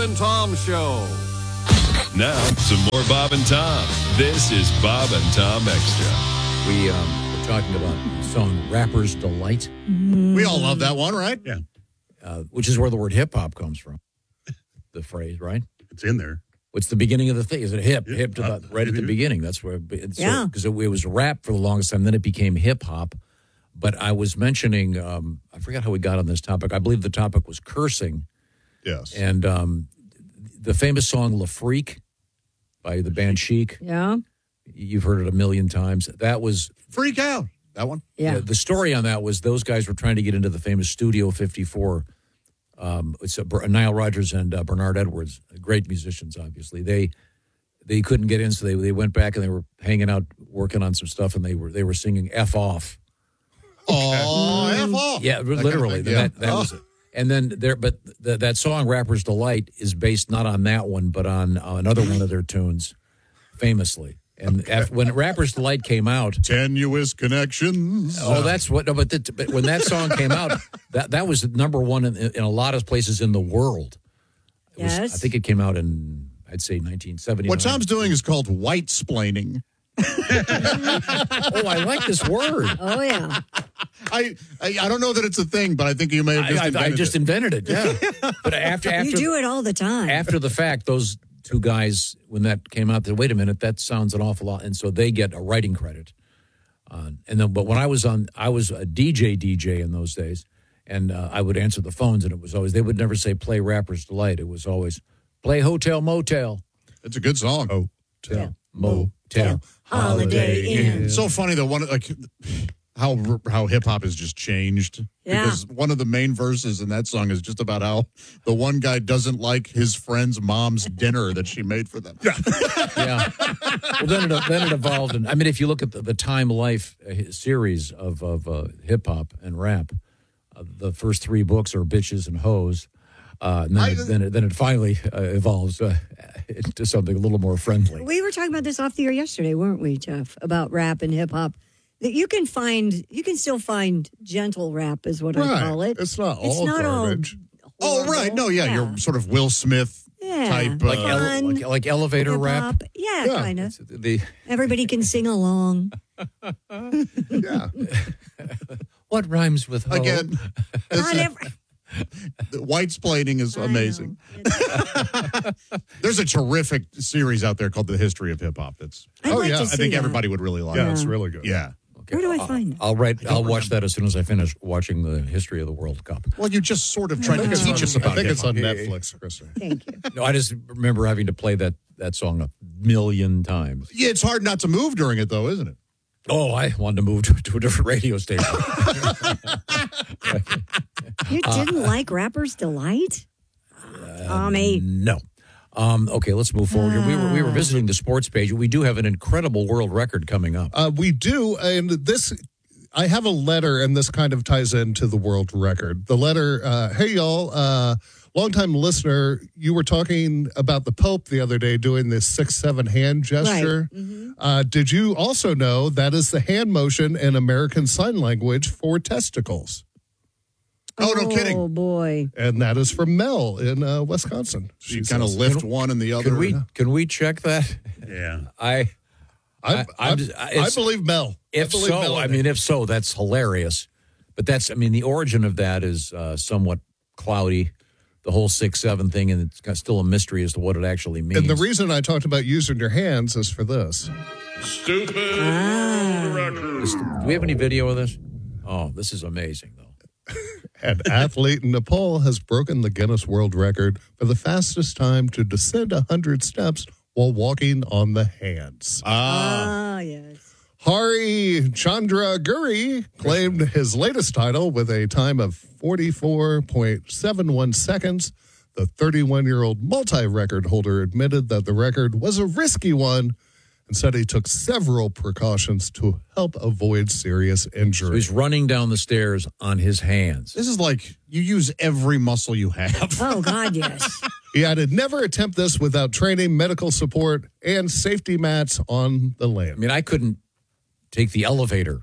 and Tom Show. Now, some more Bob and Tom. This is Bob and Tom Extra. We're talking about the song Rapper's Delight. We all love that one, right? Yeah. Which is where the word hip-hop comes from. The phrase, right? It's in there. What's the beginning of the thing? Is it hip? Yeah. Hip to right at the beginning. That's where it's Yeah. because it was rap for the longest time. Then it became hip-hop. But I was mentioning, I forgot how we got on this topic. I believe the topic was cursing. Yes. And the famous song La Freak by the band Chic. Yeah. You've heard it a million times. That was Freak Out. That one? Yeah. the story on that was those guys were trying to get into the famous Studio 54. It's Nile Rodgers and Bernard Edwards, great musicians, obviously. They couldn't get in, so they went back and they were hanging out, working on some stuff, and they were singing "F off." Oh, F off. Yeah, literally. Yeah. That was it. And then that song "Rapper's Delight" is based not on that one, but on another one of their tunes, famously. And when "Rapper's Delight" came out, Tenuous connections. oh, that's what. No, but when that song came out, that was number one in a lot of places in the world. Yes. I think it came out in, I'd say, 1979. What Tom's doing is called white-splaining. Oh, I like this word. Oh, yeah. I don't know that it's a thing, but I think you may have just I just invented it. Yeah, but after You do it all the time. after the fact, those two guys, when that came out, they said, wait a minute, that sounds an awful lot, and so they get a writing credit. And then, but when I was a DJ in those days, and I would answer the phones, and it was always, they would never say "Play Rapper's Delight." It was always "Play Hotel Motel." It's a good song. Hotel Motel Holiday Inn. It's so funny that how hip hop has just changed. Yeah. Because one of the main verses in that song is just about how the one guy doesn't like his friend's mom's dinner that she made for them. Yeah. Well, then it evolved, and I mean, if you look at the Time Life series of hip hop and rap, the first three books are Bitches and Hoes, and then it finally evolves into something a little more friendly. We were talking about this off the air yesterday, weren't we, Jeff? About rap and hip hop. That you can still find gentle rap, is what I call it. It's not all garbage. Oh, right. No, yeah, you're sort of Will Smith type. Like elevator rap. Yeah, Yeah. kind of. The Everybody can sing along. Yeah. what rhymes with hoe? Again, Not every. white-splaining is I amazing. know. There's a terrific series out there called The History of Hip Hop. That's I'd like to I see think that. everybody would really like. Yeah, it. it's really good. Yeah. Where do I find it? I'll watch that as soon as I finish watching the history of the World Cup. Well, you just sort of tried to teach us I about think it's hip-hop. on Netflix, Krista. Thank you. No, I just remember having to play that song a million times. Yeah, it's hard not to move during it, though, isn't it? Oh, I wanted to move to a different radio station. You didn't like Rapper's Delight? Tommy. No. Okay, let's move forward here. We were visiting the sports page. We do have an incredible world record coming up. We do, and this, I have a letter, and this kind of ties into the world record. The letter, hey, y'all, longtime listener, you were talking about the Pope the other day doing this 6-7 hand gesture. Right. Did you also know that is the hand motion in American Sign Language for testicles? Oh, no kidding. Oh, boy. And that is from Mel in Wisconsin. You kind of lift one and the other. Can we check that? Yeah. I believe Mel. If I believe so, Mel I in mean, it. if so, that's hilarious. But the origin of that is somewhat cloudy. The whole 6-7 thing, and it's got still a mystery as to what it actually means. And the reason I talked about using your hands is for this. Stupid record. Do we have any video of this? Oh, this is amazing, though. An athlete in Nepal has broken the Guinness World Record for the fastest time to descend 100 steps while walking on the hands. Ah, yes. Hari Chandra Guri claimed his latest title with a time of 44.71 seconds. The 31-year-old multi-record holder admitted that the record was a risky one and said he took several precautions to help avoid serious So injury. he's running down the stairs on his hands. This is like you use every muscle you have. Oh, God, yes. He added, never attempt this without training, medical support, and safety mats on the I land. mean, I couldn't take the elevator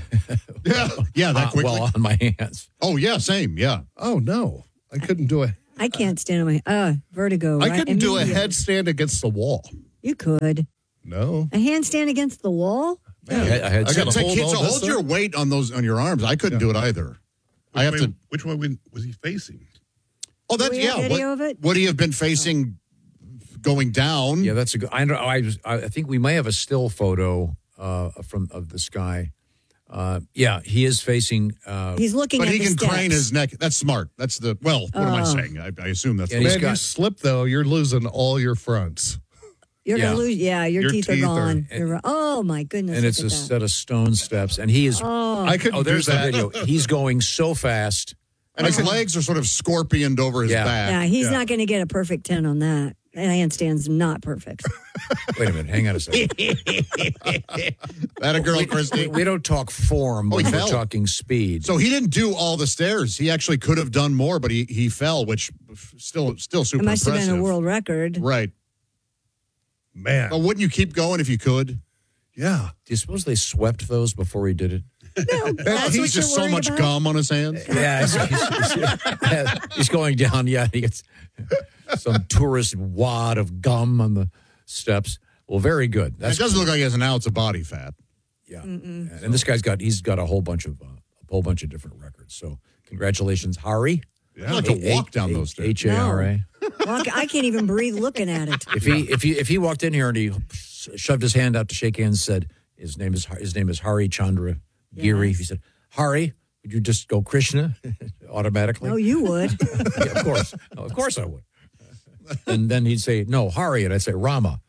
Yeah, that quickly. well on my hands. Oh, yeah, same, yeah. Oh, no. I couldn't do it. I can't stand on my vertigo. I right? couldn't do a Immediately. headstand against the wall. You could. No. A handstand against the wall? I had I some- gotta say, hold kids, all this hold your up? weight on those on your arms. I couldn't do it either. I have to. Which one was he facing? Oh, that's we have video of it? Would he have been facing going down? Yeah, that's a good. I think we may have a still photo of this guy. Yeah, he is facing. He's looking But at he the can steps. crane his neck. That's smart. That's the what am I saying? I assume that's Yeah, the he's Man, got- you slip, though, you're losing all your fronts. You're Yeah. gonna lose. Yeah, your Your teeth are teeth are- gone. Oh my goodness! and it's look a at that. set of stone steps, and he is. I couldn't Oh, there's do the that. video. He's going so fast. and his legs are sort of scorpioned over his Yeah. back. Yeah, he's not going to get a perfect 10 on that. Handstand's not perfect. Wait a minute, hang on a second. That a girl, Christy. We don't talk form, but he we're fell. talking speed. So he didn't do all the stairs. He actually could have done more, but he fell, which still super It must have impressive. been a world record. Right. Man. But wouldn't you keep going if you could? Yeah. Do you suppose they swept those before he did it? No, that's He's what just you're so worried much about? gum on his hands. Yeah, he's going down. Yeah, he gets some tourist wad of gum on the steps. Well, very good. It doesn't look like he has an ounce of body fat. Yeah, and this guy's got a whole bunch of different records. So congratulations, Hari. I'd like to walk down those stairs. H-A-R-A. Well, I can't even breathe looking at it. If he walked in here and he shoved his hand out to shake hands, said his name is Hari Chandra Giri. Yes. He said, Hari, would you just go Krishna automatically? No, you would. Yeah, of course. No, of course I would. And then he'd say, no, Hari, and I'd say Rama.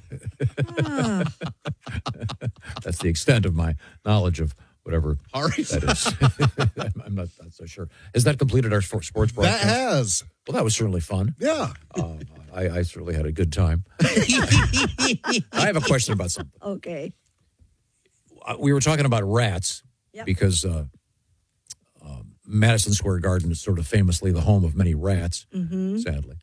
That's the extent of my knowledge of whatever Hari. that is. I'm not so sure. Has that completed our sports That broadcast? has. Well, that was certainly fun. Yeah. I certainly had a good time. I have a question about something. Okay. We were talking about rats Yep. because Madison Square Garden is sort of famously the home of many rats, sadly.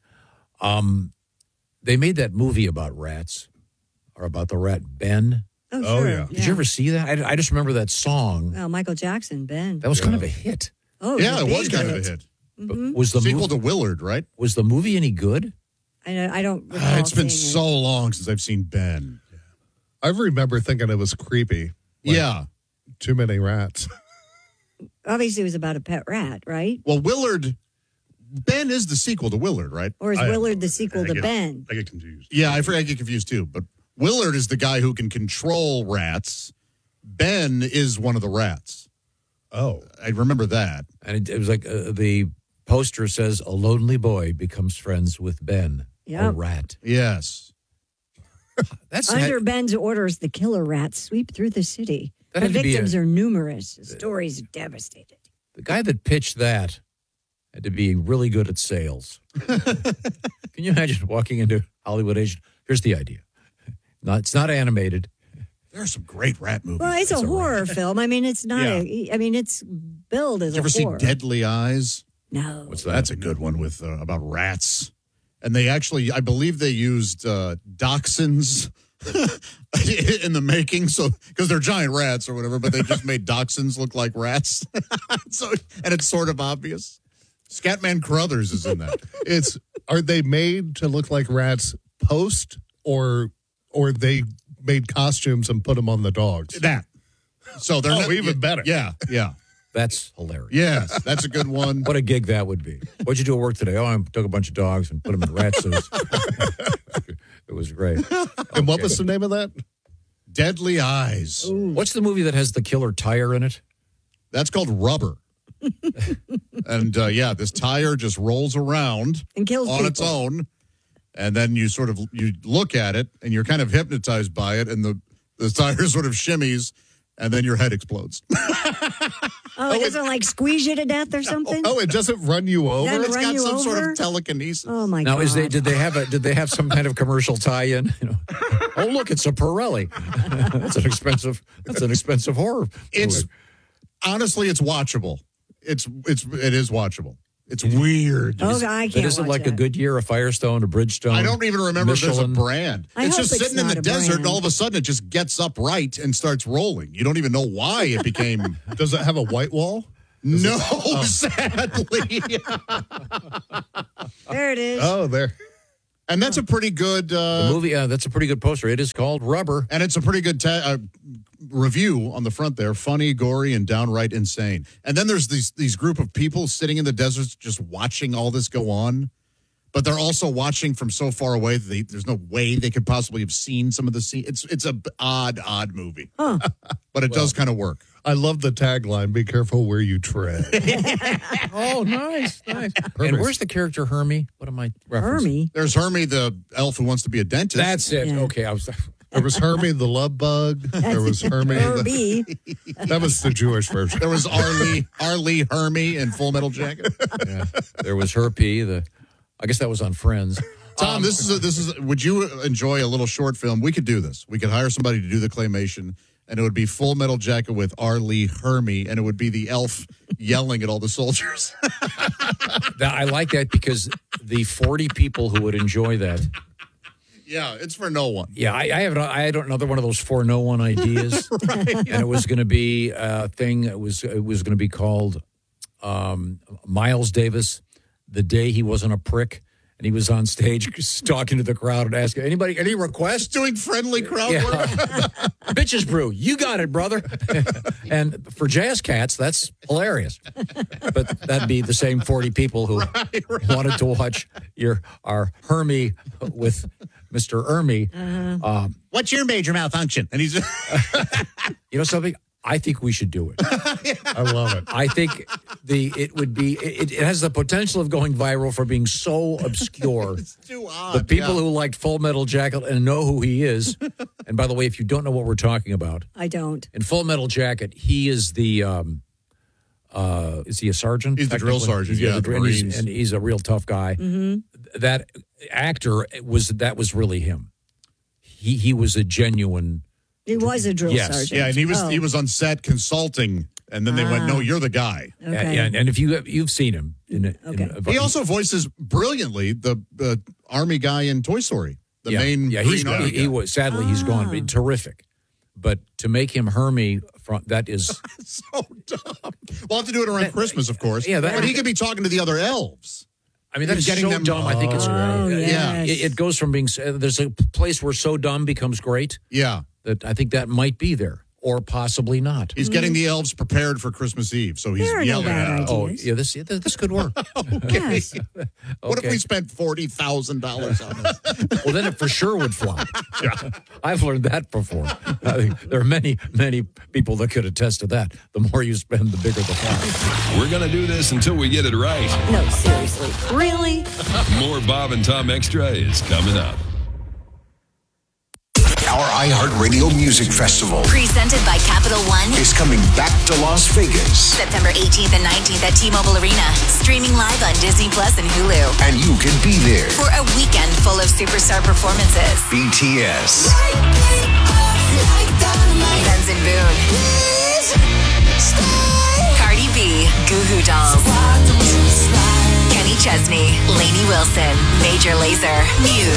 They made that movie about rats, or about the rat Ben. Oh, Oh, sure. yeah. Did you ever see that? I just remember that song. Oh, Michael Jackson, Ben. That was kind of a hit. Oh, Yeah, the it was big kind of a hit. hit. But was the Sequel movie, to Willard, right? was the movie any good? I don't recall It's been seeing so long since I've seen Ben. I remember thinking it was creepy. Yeah. Too many rats. it. Obviously, it was about a pet rat, right? Well, Ben is the sequel to Willard, right? Or is Willard the sequel to get- Ben? I get confused. Yeah, I get confused too. But Willard is the guy who can control rats. Ben is one of the rats. Oh. I remember that. And it was like the poster says, a lonely boy becomes friends with Ben, a Yep. rat. Yes. That's Under Ben's orders, the killer rats sweep through the city. That The had to be victims are numerous. The story's devastated. the guy that pitched that had to be really good at sales. Can you imagine walking into Hollywood agent? Here's the idea. It's not animated. There are some great rat movies. Well, it's a horror film. I mean, it's not Yeah. it's billed as Did you ever a see horror. Deadly Eyes? No. What's that? That's a good one with about rats. And they actually, I believe they used dachshunds in the making, so because they're giant rats or whatever, but they just made dachshunds look like rats. And it's sort of obvious. Scatman Crothers is in that. Are they made to look like rats post or they made costumes and put them on the dogs? That. So they're not, even better. Yeah, yeah. That's hilarious. Yes, that's a good one. What a gig that would be. What'd you do at work today? Oh, I took a bunch of dogs and put them in rat suits. It was great. And what was the name of that? Deadly Eyes. What's the movie that has the killer tire in it? That's called Rubber. And this tire just rolls around And kills on its people. own, and then you look at it and you're kind of hypnotized by it, and the tire sort of shimmies, and then your head explodes. Oh, it doesn't like squeeze you to death or something? Oh, it doesn't run you over? Doesn't It's run got you some sort over? of telekinesis. Oh my Now, god! did they have some kind of commercial tie-in? Oh, look, it's a Pirelli. That's an expensive horror. It's movie. honestly, it's watchable. It is watchable. It's weird. Oh, I But can't. is it watch like a that. Goodyear, a Firestone, a Bridgestone? I don't even remember if there's a Michelin? brand. I It's hope just it's sitting in not the a desert, brand. and all of a sudden it just gets upright and starts rolling. You don't even know why it became. Does it have a white wall? No, sadly. There it is. Oh, there. And that's a pretty good The movie, that's a pretty good poster. It is called Rubber. and it's a pretty good review on the front there. Funny, gory, and downright insane. And then there's these group of people sitting in the deserts just watching all this go on. But they're also watching from so far away that there's no way they could possibly have seen some of the scene. It's a odd movie. Huh. But it does kind of work. I love the tagline, be careful where you tread. Oh, nice. And where's the character Hermie? What am I referencing? Hermie. There's Hermie, the elf who wants to be a dentist. That's it. Yeah. Okay, I was. There was Hermie the love bug. There was Hermie. Herbie. That was the Jewish version. There was Arlie Hermie in Full Metal Jacket. Yeah. There was Herpy. I guess that was on Friends. Tom, this is. Would you enjoy a little short film? We could do this. We could hire somebody to do the claymation, and it would be Full Metal Jacket with Arlie Hermie, and it would be the elf yelling at all the soldiers. I like that because the 40 people who would enjoy that. Yeah, it's for no one. Yeah, I have another one of those for no one ideas, and it was going to be a thing. It was going to be called Miles Davis, the day he wasn't a prick, and he was on stage talking to the crowd and asking anybody any requests. Doing friendly crowd work. Bitches brew, you got it, brother. And for Jazz Cats, that's hilarious. But that'd be the same 40 people who wanted to watch our Hermie with Mr. Ermey. What's your major malfunction? And he's, You know something? I think we should do it. I love it. I think it has the potential of going viral for being so obscure. it's too odd. The people who liked Full Metal Jacket and know who he is. And by the way, if you don't know what we're talking about, I don't. in Full Metal Jacket, he is the is he a sergeant? He's the drill sergeant, He's yeah, the Marines. and he's a real tough guy. Mm-hmm. That actor was really him. He was a genuine. He was a drill Yes. sergeant. Yeah, and he was on set consulting, and then they went, "No, you're the guy." Okay. Yeah, and if you've seen him He also voices brilliantly the army guy in Toy Story. The main he's green army he guy. was sadly he's gone. But terrific, but to make him Hermie that is so dumb. We'll have to do it around Christmas, of course. Yeah, but he could be talking to the other elves. I mean, that is Getting so them- dumb. I think it's yes. it goes from being there's a place where so dumb becomes great. Yeah. That I think that might be there, or possibly not. He's getting the elves prepared for Christmas Eve, so he's There are no yelling bad at them. ideas. Oh, yeah, this could work. Yes. What if we spent $40,000 on this? Well, then it for sure would flop. Yeah. I've learned that before. There are many people that could attest to that. The more you spend, the bigger the flop. We're going to do this until we get it right. No, seriously. Really? More Bob and Tom Extra is coming up. Our iHeartRadio Music Festival Presented by Capital One. is coming back to Las Vegas, September 18th and 19th at T-Mobile Arena. Streaming live on Disney Plus and Hulu. and you can be there. For a weekend full of superstar performances. BTS, Benz and Boone. Cardi B. Goo Goo Dolls. Kenny Chesney. Lainey Wilson. Major Lazer. Muse.